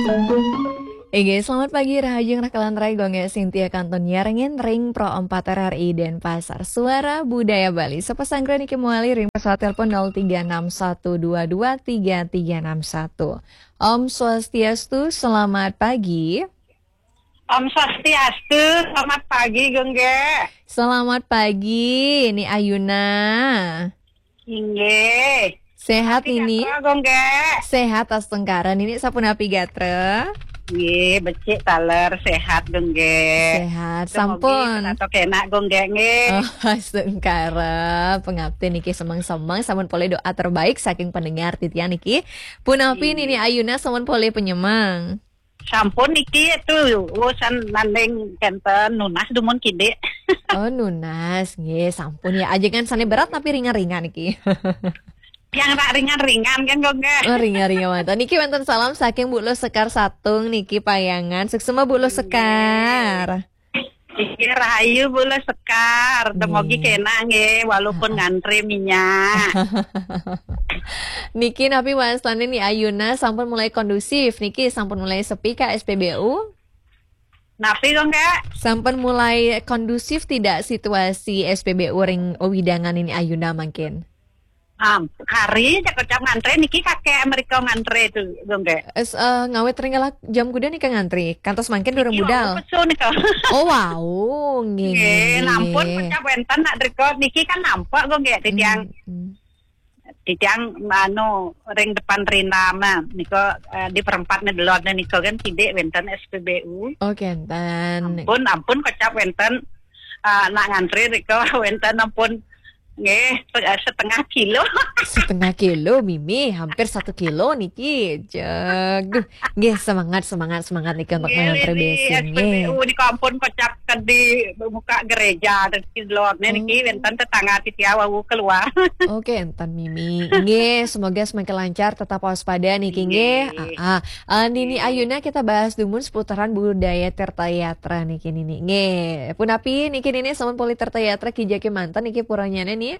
Selamat pagi Rahajeng Rakalan Rai Gongge Sintia Kanton Yarengin Ring Pro 4 RRI Denpasar Suara Budaya Bali Sepesanggra Niki Muali Ring pesawat telepon 0361223361. Om Swastiastu, selamat pagi. Om Swastiastu, selamat pagi Gongge. Selamat pagi, ini Ayuna. Inge. Sehat ini? Gongge. Sehat astengkaran ini sapunapi gatre? Nggih, becik taler sehat Gongge. Sehat, sampun. Atau kena Gongge nggih. Oh, astengkara, pengabdi niki semang-semang sampun pole doa terbaik saking pendengar titian niki. Punapi ini Ayuna sampun pole penyemang. Sampun niki itu urusan nandeng kenten nunas dumun kide. Oh, nunas, nggih, sampun ya. Ajengan sane berat tapi ringan-ringan niki. Yang tak ringan-ringan kan Gongge. Oh, ringan-ringan mantan. Niki wonten salam saking Bu Lo Sekar Satung niki payangan. Suksema Bu Lo Sekar. Iki rahayu Bu Lo Sekar. Demogi kena nggih walaupun ngantri minyak. Niki napi wastane ni Ayuna sampun mulai kondusif. Niki sampun mulai sepi ka SPBU. Napi Gongge? Sampun mulai kondusif tidak situasi SPBU ring Widangan ini Ayuna makin? Hari cakap ngantri niki kakek Amerika ngantri itu Gongge. Ngawet ringgalak jam kuda nih ngantri. Kantos makin durung budal. Oh wow, nggih. Nampun pecah wenten nak riko niki kan nampak Gongge titiang ring depan Rina mah niko di perempatnya delon niko kan tidak wenten SPBU. Oh kenten. Ampun kocap wenten nak ngantri riko wenten ampun. Nggih, setengah kilo. Setengah kilo, Mimi, hampir 1 kilo niki. Duh, nggih semangat niki untuk mengantri besin nggih. Di kampung kocak di muka gereja di luar niki wenten tetangga titiawa keluar. Oke, enten Mimi. Nggih, semoga semakin lancar, tetap waspada niki nggih. Nini Ayuna kita bahas dumun seputaran budaya Tirtayatra niki nini. Nggih, punapi niki nini sama poli Tirtayatra Kijake mantan niki puranyane nih.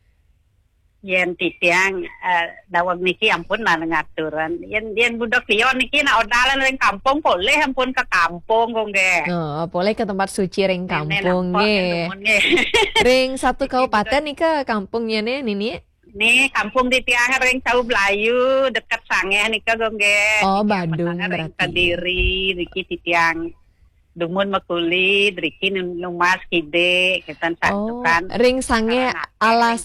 Yen titiang dawag niki ampun na ngaturan. Yen budak liyon niki na odalan ring kampung boleh ampun ke kampung Gongge. Oh, boleh ke tempat suci ring kampung nggih. Ring satu kabupaten nih ke kampungnya nih Nini. Nih kampung titiang ring Cau Belayu dekat Sangeh nih ke Gongge. Oh, Badung berarti. Kediri niki titiang Dumun Makuli, Driki Numas Kide, Kentan Santukan. Ring Sange alas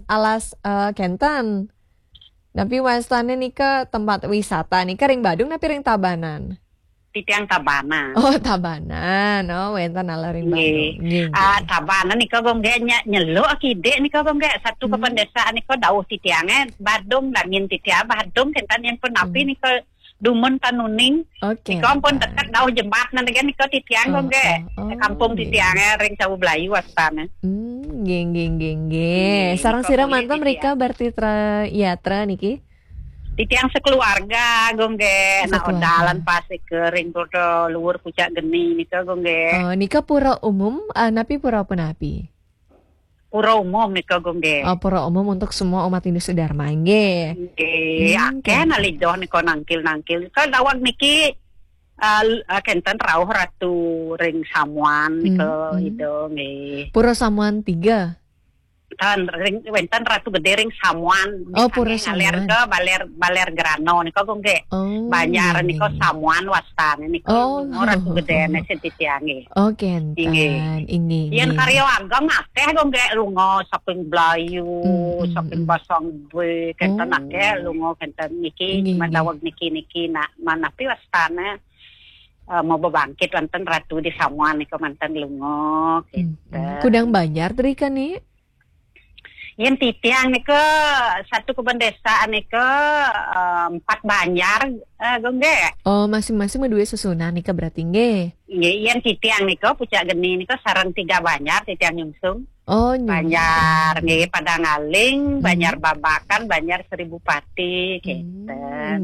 Kentan. Tapi wastane nih ke tempat wisata nih ke ring Badung tapi ring Tabanan. Titiang Tabanan. Oh, Tabanan. Oh, wenten ala ring Badung. Tabanan nih ke Gongge nyelo Kide nih ke Gongge satu kependesaan nih ke dauh titiangnya Badung langin titiang Badung Kentan yang pun napi nih ke Dumun Tanuning, okay. Niko pun dekat dauh jembatan nanti kan Niko titiang Gongge, kampung titiangnya ring Cau Belayu wastana. Geng. Sarang sira mantan mereka bertitra niki. Titiang sekeluarga Gongge, odalan pasti ke ring todo luhur pucak geni Niko Gongge. Nika pura umum, napi pura penapi. Pura umum Niko Gongge. Pura umum untuk semua umat Hindu Dharma nggih. Akeh nalidoh niko nangkil. Ka dawag niki kenten rauh ratu ring Samuan niko itu nggih. Pura Samuan 3. Tan ring wenten ratu gede ring Samuan. Pura Samuan. Ke baler Grano niko Gongge. Banjar niko Samuan wastan niko ratu gede ne titiange. Kenten. Ini. Yen karya ageng akeh Gongge lunga saking Belayu, saking Basang Dwe, kenten akeh lunga kenten niki mandawag niki nak manapi wastana mau bangkit wonten ratu di Samuan niko manten lunga kenten. Kudang Banjar dari kan nih. Yen titiang niko satu kependesaan niko 4 Banjar Gongge. Masing-masing dua susunan niko berarti nggih. Yen titiang niko pucak geni niko sareng 3 Banjar titiang nyungsung. Banjar nggih Padangaling, Banjar Babakan, Banjar Seribu Pati kenten.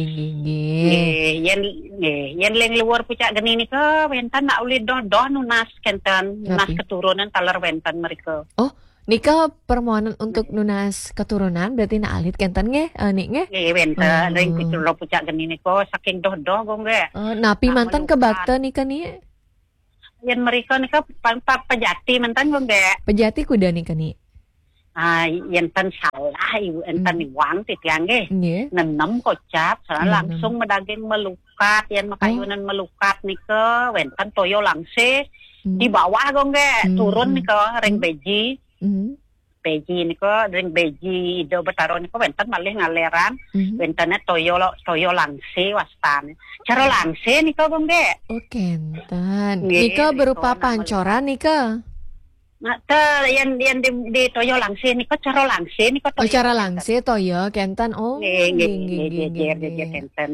Nggih. Yen ling luar pucak geni niko wenten nak uli doh nunas kenten. Nunas keturunan taler wenten mereka. Nika permohonan untuk lunas keturunan berarti na alit kenten nge, nik nge. Nggih wenten ring pitulo pucak geni niko saking doh-doh go nggih. Napi mantan ke bakta nika nih. Yen mereka nika pejati mantan go nggih. Pejati kuda nika nih. Yen tan salah ibu enten iwang titiang nggih. Nggih. Nenem kocap salah langsung medaging melukat yen makayunan melukat nika wenten toyo langse di bawah go nggih turun nika ring beji. Beji niko ring beji do betaro niko wenten malih ngaleran wentene toyo langse wastane cara langse niko go nggih kenten niko berupa pancoran niko yen di toyo langse niko cara langse niko cara langse toyo kenten nggih kenten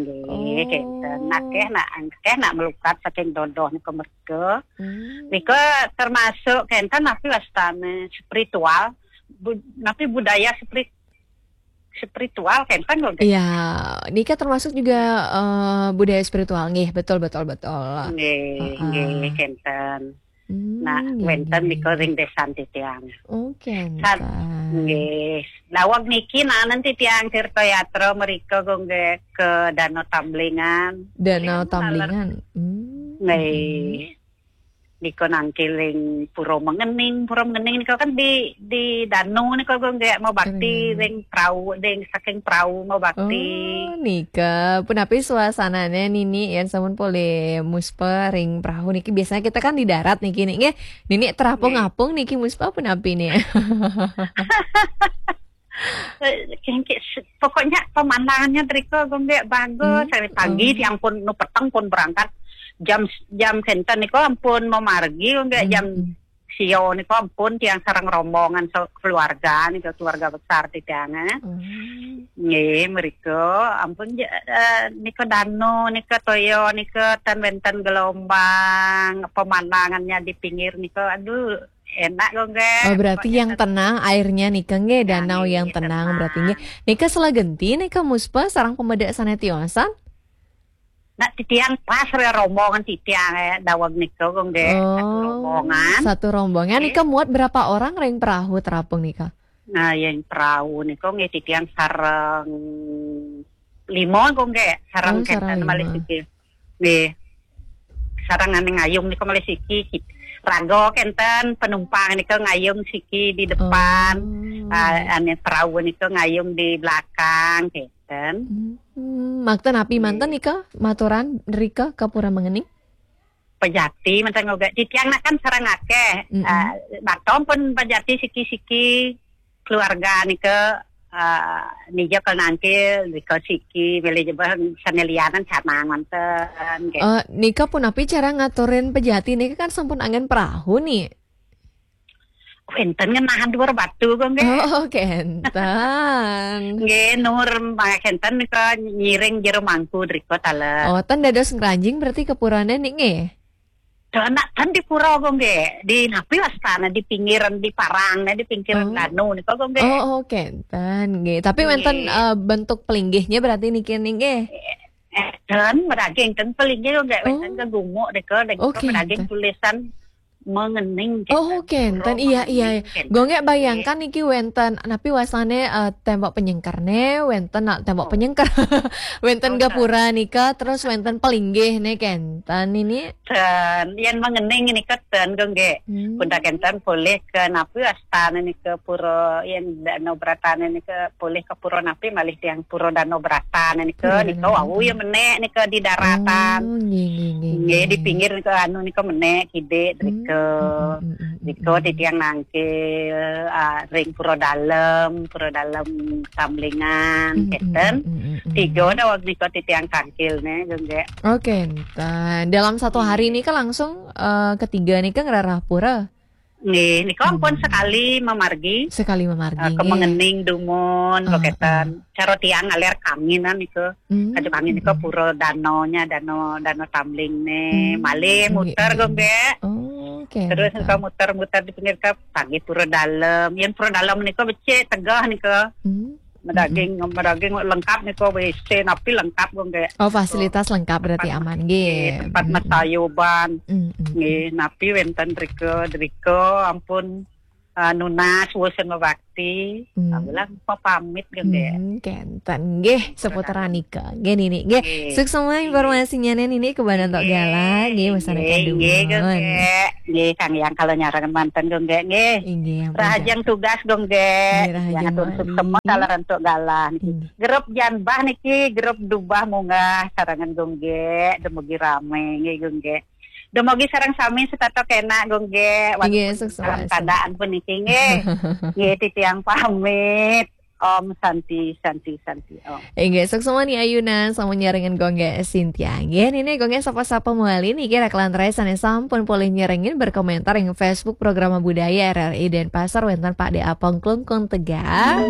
nakeh nak melukat saking dodoh niko mergo niko termasuk kenten tapi wastane spiritual tapi budaya spiritual kan iya Nika termasuk juga budaya spiritual nih betul nggih kenten wenten Nika ring desan titiang nggih lawag niki nanti tiang Tirta Yatra mereka gongge ke Danau Tamblingan nggih niko nangkiling puro mengening niko kan di danau niko nggak mau bakti ring perahu saking perahu mau bakti nika pun api suasananya nini yang samun pole muspa ring perahu niki biasanya kita kan di darat niki nini terapung-apung niki muspa pun api nih pokoknya pemandangannya Triko nggak bagus dari pagi tiang pun nu petang pun berangkat jam kenten niko ampun mau margi enggak jam sio niko ampun tiang sarang rombongan keluarga niko keluarga besar tiangnya nggih mereka ampun niko danau niko toyo niko ten gelombang pemandangannya di pinggir niko aduh enak kok nggih. Berarti yang tenang airnya nika nggih danau yang tenang berarti nggih. Nika selagenti nika muspa sarang pemedak sanetiosan. Nak titiang pas rombongan titiang dawag niko kong deh satu rombongan nika muat berapa orang ring perahu terapung nika? Nah yang perahu niko nge titiang sarang 5 kong deh sarang kenten malisiki nih sarang aneh ngayung niko malisiki rago kenten penumpang niko ngayung siki di depan aneh perahu niko ngayung di belakang kenten. Maktan api mantan nika maturan Rika kapura mengening pejati mantan ngoga titiang nak kan sarang akeh batom pun pejati siki keluarga nika nija kal nanti Rika siki beli jebah sanelianan canang mantan nika pun api cara ngaturin pejati nika kan sampun angin perahu nih kenten nahan dua batu kok nggih. Kenten. Nggih nur kenten nika nyiring jero mangku driko talen. Tan dados ngranjing berarti kepurane nik nggih. Nak kan di pura kok nggih. Di napi wastana di pinggiran di parang di pinggiran danau nika kok nggih. Kenten nggih. Tapi wonten bentuk pelinggihnya berarti niki nggih. Dan meraging kan pelinggih kok nggih wonten kegumuk deka meraging tulisan mengening kenten iya gue nggak bayangkan niki wenten napi wasane tembok penyengkarne wenten tembok penyengkar wenten gapura nika terus wenten pelinggih nih kenten ini dan yang mengening ini keten gue nggak bunda kenten boleh ke napi astana nih ke pura yang danau beratan nih ke boleh ke pura napi malih tiang pura danau beratan nih ke wawu ya menek nih ke di daratan di pinggir nih ke anu nih ke menek kide Diko titiang nangkil ring pura dalam Tamblingan keten tiga dah waktu diko titiang kangkil nih gengge dalam satu hari ini kan langsung ketiga nih kan ngerarah pura nih ampun sekali memargi kemengening dumun keten cara tiang ngalir kanginan itu kaju kangin itu pura danau Tambling nih malih muter gengge terus nika muter-muter di pinggir ke pagi pura dalam yang pura dalam nika becek tegah nika medaging lengkap nika WC napi lengkap gongge fasilitas lengkap berarti aman nggih tempat masayuban nggih napi wenten driko ampun nunas wusen mabakti bilang pamit gede kenten nggih seputaran nikah nggih nini nggih sukses semua informasinya nini ke Bandung Tok Gala nggih masyarakat Dumon nggih Kang yang kalau nyarangan mantan gongge nggih rahajang tugas gongge yang sukses semua kalaran Tok Gala niki grup janbah niki grup dubah munggah sarangan gongge demugi rame nggih gongge Demogi sarang sami setato kena gongge keadaan pun iki nggih titiang pamit Om Santi Om. Nggih sukses semua nih Ayunan sama nyarengan gongge Cynthia. Nggih nini gongge sapa-sapa muali niki rek lantaran sane sampun boleh nyerengin berkomentar yang Facebook program budaya RRI Denpasar wonten Pak De Apong Klungkung Tegal.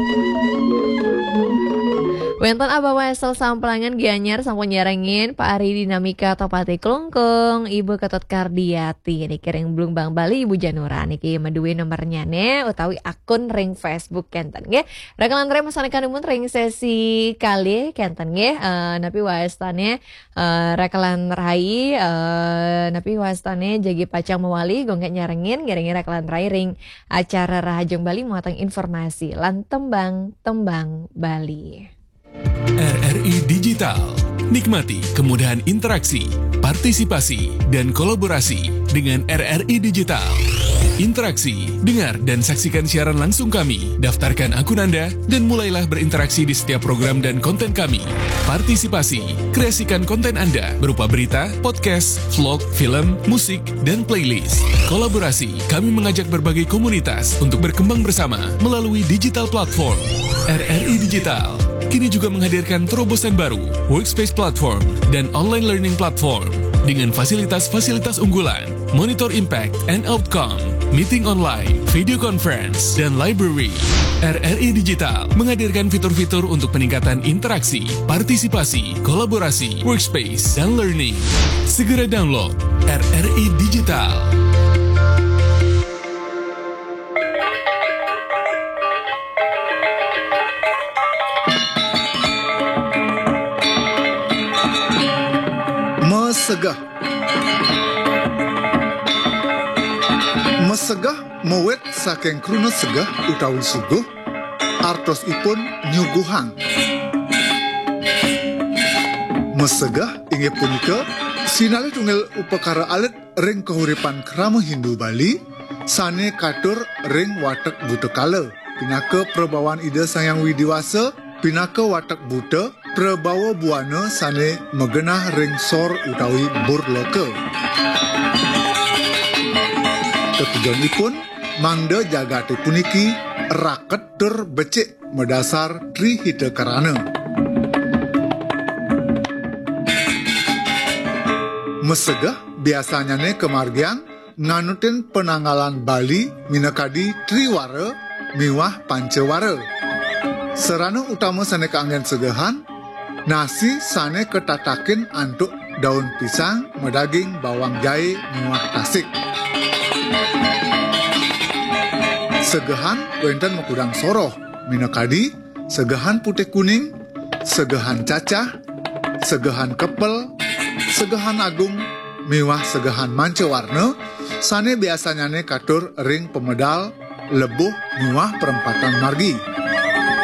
Wonten Abah Wesel Samplangan Gianyar sampun nyarengin Pak Ari Dinamika Topati Klungkung, Ibu Ketut Kardiati niki ring Blumbang Bali Ibu Janura niki meduwe nomornya utawi akun ring Facebook kenten nggih. Rek lantaran masanekan umun ring sesi kali kenten nggih napi wastane rek lantarai napi wastane jagi pacang mewali gongge nyarengin ngiring rek lantarai ring acara Rahajeng Bali muatang informasi lan tembang Bali. RRI Digital. Nikmati kemudahan interaksi, partisipasi, dan kolaborasi dengan RRI Digital. Interaksi, dengar dan saksikan siaran langsung kami. Daftarkan akun Anda dan mulailah berinteraksi di setiap program dan konten kami. Partisipasi, kreasikan konten Anda berupa berita, podcast, vlog, film, musik, dan playlist. Kolaborasi, kami mengajak berbagai komunitas untuk berkembang bersama melalui digital platform. RRI Digital kini juga menghadirkan terobosan baru, workspace platform, dan online learning platform dengan fasilitas-fasilitas unggulan, monitor impact and outcome, meeting online, video conference, dan library. RRI Digital menghadirkan fitur-fitur untuk peningkatan interaksi, partisipasi, kolaborasi, workspace, dan learning. Segera download RRI Digital. Mesegah mewet saking kruna segah utawi suguh artosipun nyuguhan. Mesegah inggih punika sinalih tunggal upakara alit ring kahuripan krama Hindu Bali sane katur ring watek buta kala pinaka prabawaan Ida Sang Widiwasa pinaka watek buta prabawa buana sane megenah ring sor utawi burloka. Ketujuanipun mangda jagati puniki raket tur becik medasar tri hita karana. Mesegah biasanya kemargian nganutin penanggalan Bali minakadi triwara miwah pancewara. Serana utama sane keanggen segahan nasi sane ketatakin antuk daun pisang, medaging, bawang jahe, miwah tasik. Segahan wenten mekudang soroh, minakadi, segahan putih kuning, segahan cacah, segahan kepel, segahan agung, miwah segahan manca warna, sane biasanya katur ring pemedal, lebuh, miwah perempatan margi.